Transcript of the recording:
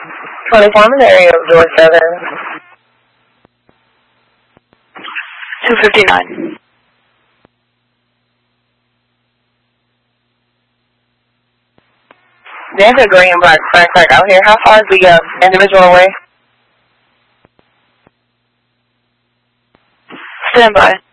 24, I'm in the area of door 7. 259. There's a green and black fire truck out here. How far is the individual away? Stand by.